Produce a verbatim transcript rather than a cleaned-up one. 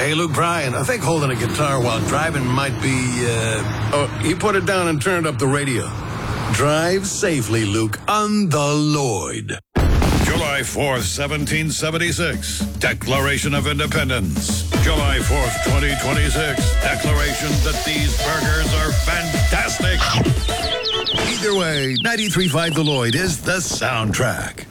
Hey, Luke Bryan, I think holding a guitar while driving might be, uh... Oh, he put it down and turned up the radio. Drive safely, Luke, on the Lloyd. July fourth, seventeen seventy-six. Declaration of Independence. July fourth, twenty twenty-six. Declaration that these burgers are fantastic. Either way, ninety-three point five The Lloyd is the soundtrack.